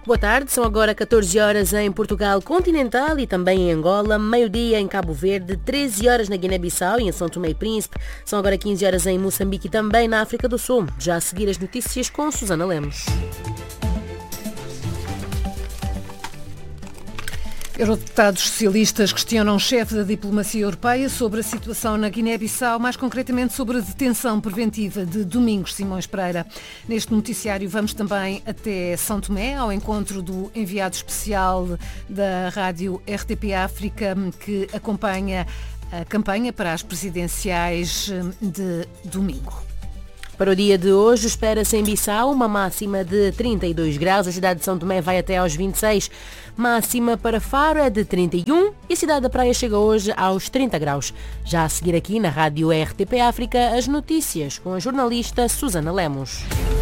Boa tarde, são agora 14 horas em Portugal continental e também em Angola, meio-dia em Cabo Verde, 13 horas na Guiné-Bissau e em São Tomé e Príncipe, são agora 15 horas em Moçambique e também na África do Sul. Já a seguir as notícias com Susana Lemos. Eurodeputados socialistas questionam o chefe da diplomacia europeia sobre a situação na Guiné-Bissau, mais concretamente sobre a detenção preventiva de Domingos Simões Pereira. Neste noticiário vamos também até São Tomé, ao encontro do enviado especial da rádio RTP África, que acompanha a campanha para as presidenciais de domingo. Para o dia de hoje, espera-se em Bissau uma máxima de 32 graus, a cidade de São Tomé vai até aos 26, máxima para Faro é de 31 e a cidade da Praia chega hoje aos 30 graus. Já a seguir aqui na rádio RTP África, as notícias com a jornalista Susana Lemos.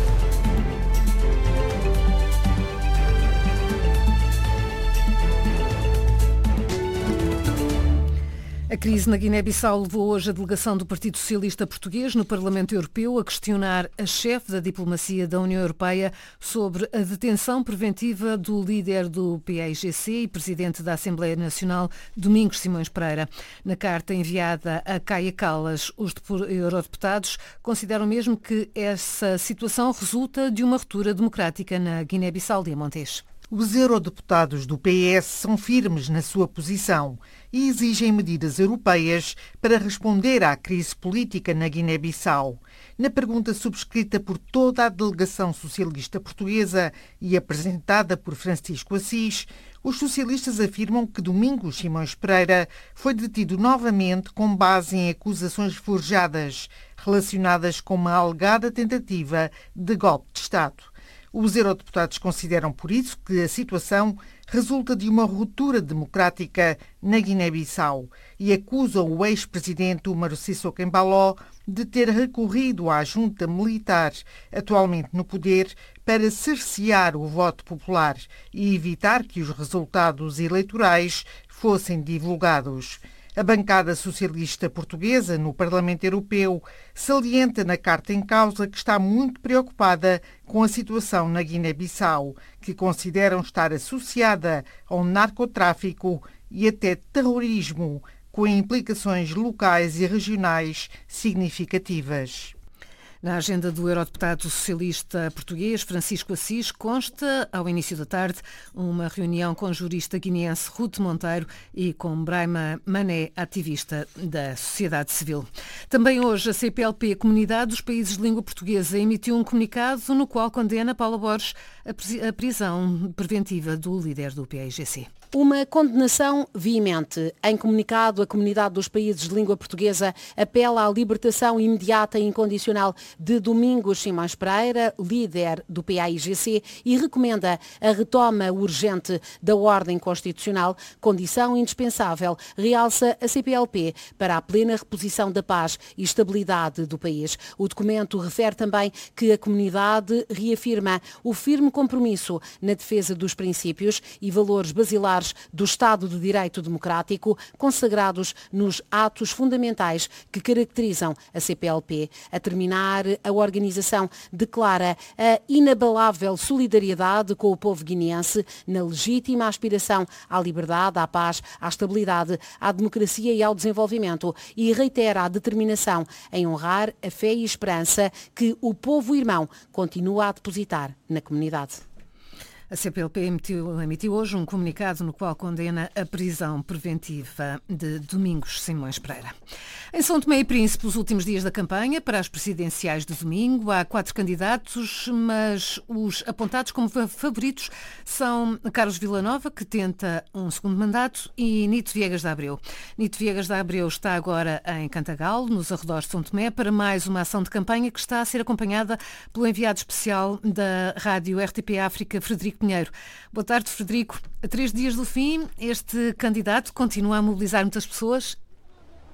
A crise na Guiné-Bissau levou hoje a delegação do Partido Socialista Português no Parlamento Europeu a questionar a chefe da diplomacia da União Europeia sobre a detenção preventiva do líder do PAIGC e presidente da Assembleia Nacional, Domingos Simões Pereira. Na carta enviada a Kaia Kallas, os eurodeputados consideram mesmo que essa situação resulta de uma ruptura democrática na Guiné-Bissau. de Montes. Os eurodeputados do PS são firmes na sua posição e exigem medidas europeias para responder à crise política na Guiné-Bissau. Na pergunta subscrita por toda a delegação socialista portuguesa e apresentada por Francisco Assis, os socialistas afirmam que Domingos Simões Pereira foi detido novamente com base em acusações forjadas relacionadas com uma alegada tentativa de golpe de Estado. Os eurodeputados consideram, por isso, que a situação resulta de uma ruptura democrática na Guiné-Bissau e acusam o ex-presidente Umaru Sissoko Embaló de ter recorrido à junta militar, atualmente no poder, para cercear o voto popular e evitar que os resultados eleitorais fossem divulgados. A bancada socialista portuguesa no Parlamento Europeu salienta na carta em causa que está muito preocupada com a situação na Guiné-Bissau, que consideram estar associada ao narcotráfico e até terrorismo, com implicações locais e regionais significativas. Na agenda do eurodeputado socialista português Francisco Assis consta, ao início da tarde, uma reunião com o jurista guineense Ruth Monteiro e com Braima Mané, ativista da sociedade civil. Também hoje a CPLP, Comunidade dos Países de Língua Portuguesa, emitiu um comunicado no qual condena Paula Borges a prisão preventiva do líder do PAIGC. Uma condenação veemente. Em comunicado, a Comunidade dos Países de Língua Portuguesa apela à libertação imediata e incondicional de Domingos Simões Pereira, líder do PAIGC, e recomenda a retoma urgente da ordem constitucional, condição indispensável, realça a CPLP, para a plena reposição da paz e estabilidade do país. O documento refere também que a comunidade reafirma o firme compromisso na defesa dos princípios e valores basilares do Estado de Direito Democrático, consagrados nos atos fundamentais que caracterizam a CPLP. A terminar, a organização declara a inabalável solidariedade com o povo guineense na legítima aspiração à liberdade, à paz, à estabilidade, à democracia e ao desenvolvimento e reitera a determinação em honrar a fé e esperança que o povo irmão continua a depositar na comunidade. A CPLP emitiu hoje um comunicado no qual condena a prisão preventiva de Domingos Simões Pereira. Em São Tomé e Príncipe, os últimos dias da campanha para as presidenciais de domingo, há 4 candidatos, mas os apontados como favoritos são Carlos Villanova, que tenta um segundo mandato, e Nito Viegas da Abreu. Nito Viegas da Abreu está agora em Cantagalo, nos arredores de São Tomé, para mais uma ação de campanha que está a ser acompanhada pelo enviado especial da rádio RTP África, Frederico Pinheiro. Boa tarde, Frederico. A 3 dias do fim, este candidato continua a mobilizar muitas pessoas?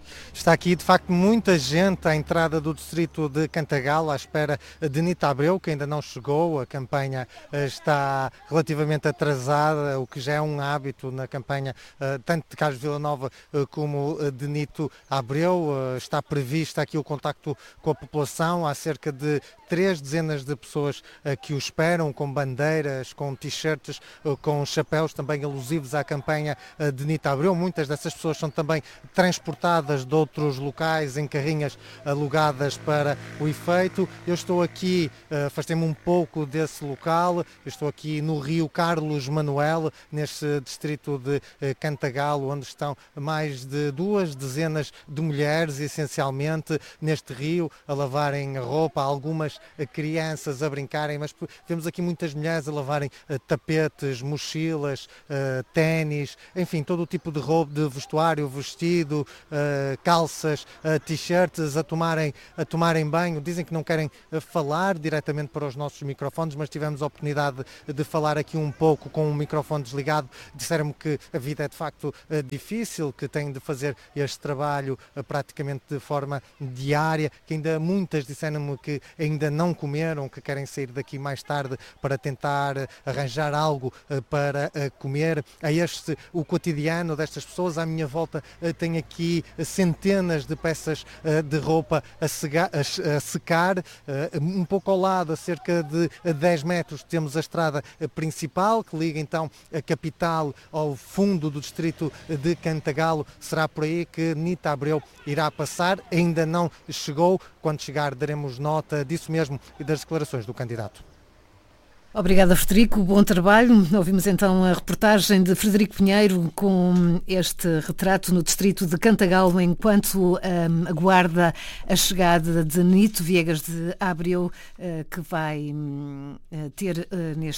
Está aqui, de facto, muita gente à entrada do distrito de Cantagalo, à espera de Nita Abreu, que ainda não chegou. A campanha está relativamente atrasada, o que já é um hábito na campanha, tanto de Carlos Villanova como de Nito Abreu. Está previsto aqui o contacto com a população. Há cerca de 3 dezenas de pessoas que o esperam, com bandeiras, com t-shirts, com chapéus também alusivos à campanha de Nita Abreu. Muitas dessas pessoas são também transportadas de outros locais em carrinhas alugadas para o efeito. Eu estou aqui, afastei-me um pouco desse local, eu estou aqui no rio Carlos Manuel, neste distrito de Cantagalo, onde estão mais de 2 dezenas de mulheres, essencialmente, neste rio, a lavarem a roupa, algumas crianças a brincarem, mas vemos aqui muitas mulheres a lavarem tapetes, mochilas, ténis, enfim, todo o tipo de roupa, de vestuário, vestido, calças, t-shirts, a tomarem banho. Dizem que não querem falar diretamente para os nossos microfones, mas tivemos a oportunidade de falar aqui um pouco com o microfone desligado. Disseram-me que a vida é de facto difícil, que têm de fazer este trabalho praticamente de forma diária, que ainda muitas disseram-me que ainda não comeram, que querem sair daqui mais tarde para tentar arranjar algo para comer. É este o cotidiano destas pessoas. À minha volta tenho aqui centenas de peças de roupa a secar. Um pouco ao lado, a cerca de 10 metros, temos a estrada principal que liga então a capital ao fundo do distrito de Cantagalo. Será por aí que Nita Abreu irá passar. Ainda não chegou. Quando chegar daremos nota disso mesmo e das declarações do candidato. Obrigada, Frederico. Bom trabalho. Ouvimos então a reportagem de Frederico Pinheiro com este retrato no distrito de Cantagalo, enquanto aguarda a chegada de Nito Viegas de Abreu, que vai ter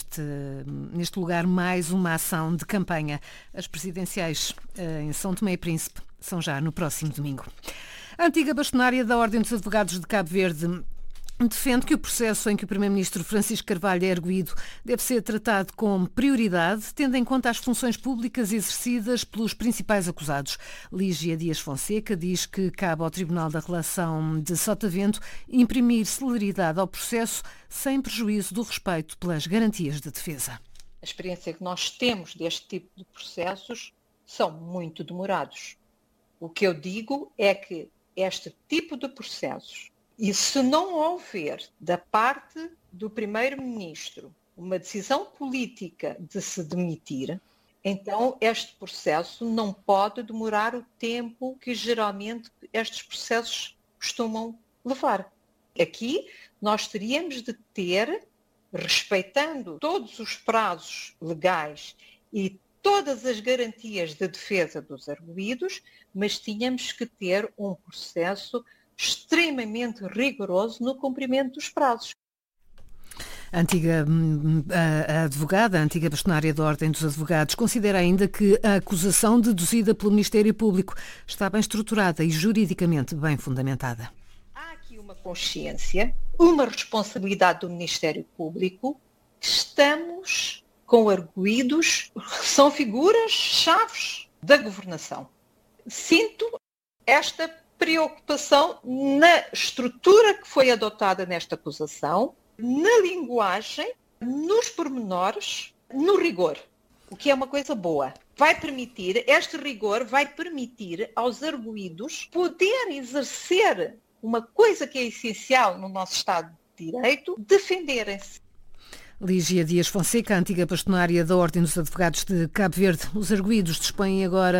neste lugar mais uma ação de campanha. As presidenciais em São Tomé e Príncipe são já no próximo domingo. A antiga bastonária da Ordem dos Advogados de Cabo Verde defende que o processo em que o Primeiro-Ministro Francisco Carvalho é arguido deve ser tratado com prioridade, tendo em conta as funções públicas exercidas pelos principais acusados. Lígia Dias Fonseca diz que cabe ao Tribunal da Relação de Sotavento imprimir celeridade ao processo sem prejuízo do respeito pelas garantias de defesa. A experiência que nós temos deste tipo de processos são muito demorados. O que eu digo é que este tipo de processos, e se não houver da parte do Primeiro-Ministro uma decisão política de se demitir, então este processo não pode demorar o tempo que geralmente estes processos costumam levar. Aqui nós teríamos de ter, respeitando todos os prazos legais e todas as garantias de defesa dos arguidos, mas tínhamos que ter um processo extremamente rigoroso no cumprimento dos prazos. A antiga advogada, a antiga bastonária da Ordem dos Advogados, considera ainda que a acusação deduzida pelo Ministério Público está bem estruturada e juridicamente bem fundamentada. Há aqui uma consciência, uma responsabilidade do Ministério Público. Estamos com arguidos, são figuras-chave da governação. Sinto esta preocupação na estrutura que foi adotada nesta acusação, na linguagem, nos pormenores, no rigor, o que é uma coisa boa. Este rigor vai permitir aos arguidos poder exercer uma coisa que é essencial no nosso Estado de Direito, defenderem-se. Lígia Dias Fonseca, a antiga bastonária da Ordem dos Advogados de Cabo Verde. Os arguidos têm agora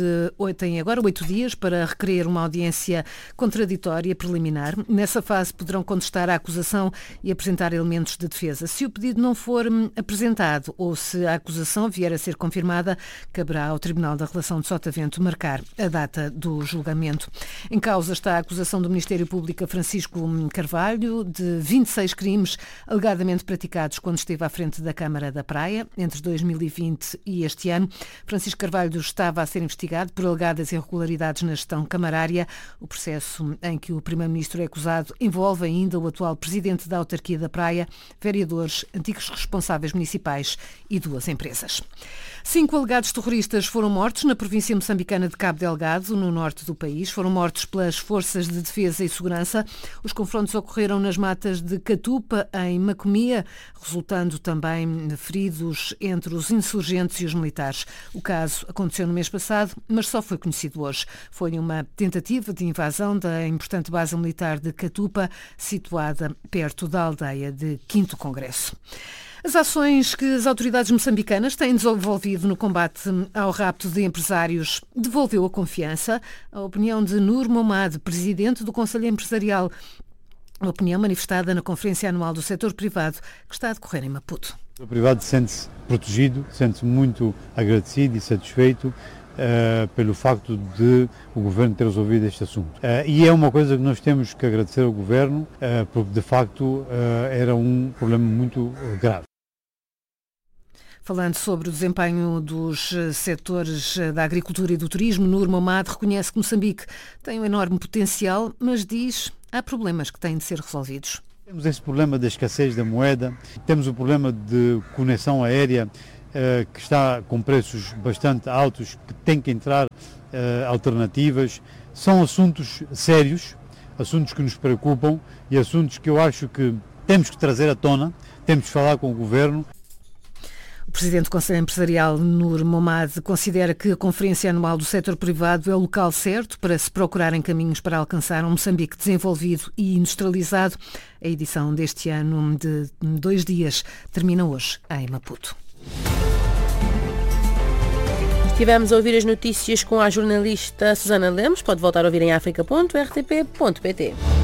8 dias para requerer uma audiência contraditória preliminar. Nessa fase poderão contestar a acusação e apresentar elementos de defesa. Se o pedido não for apresentado ou se a acusação vier a ser confirmada, caberá ao Tribunal da Relação de Sotavento marcar a data do julgamento. Em causa está a acusação do Ministério Público a Francisco Carvalho de 26 crimes alegadamente praticados quando esteve à frente da Câmara da Praia, entre 2020 e este ano. Francisco Carvalho estava a ser investigado por alegadas irregularidades na gestão camarária. O processo em que o Primeiro-Ministro é acusado envolve ainda o atual Presidente da Autarquia da Praia, vereadores, antigos responsáveis municipais e 2 empresas. 5 alegados terroristas foram mortos na província moçambicana de Cabo Delgado, no norte do país. Foram mortos pelas forças de defesa e segurança. Os confrontos ocorreram nas matas de Catupa, em Macomia, resultando também feridos entre os insurgentes e os militares. O caso aconteceu no mês passado, mas só foi conhecido hoje. Foi uma tentativa de invasão da importante base militar de Catupa, situada perto da aldeia de Quinto Congresso. As ações que as autoridades moçambicanas têm desenvolvido no combate ao rapto de empresários devolveu a confiança. A opinião de Nur Momad, presidente do Conselho Empresarial, a opinião manifestada na Conferência Anual do Setor Privado, que está a decorrer em Maputo. O privado sente-se protegido, sente-se muito agradecido e satisfeito pelo facto de o Governo ter resolvido este assunto. E é uma coisa que nós temos que agradecer ao Governo, porque de facto era um problema muito grave. Falando sobre o desempenho dos setores da agricultura e do turismo, Nur Momad reconhece que Moçambique tem um enorme potencial, mas diz que há problemas que têm de ser resolvidos. Temos esse problema da escassez da moeda, temos o problema de conexão aérea, que está com preços bastante altos, que tem que entrar alternativas. São assuntos sérios, assuntos que nos preocupam e assuntos que eu acho que temos que trazer à tona, temos que falar com o Governo. O Presidente do Conselho Empresarial, Nur Momad, considera que a Conferência Anual do Setor Privado é o local certo para se procurarem caminhos para alcançar um Moçambique desenvolvido e industrializado. A edição deste ano de 2 dias termina hoje em Maputo. Estivemos a ouvir as notícias com a jornalista Susana Lemos. Pode voltar a ouvir em africa.rtp.pt.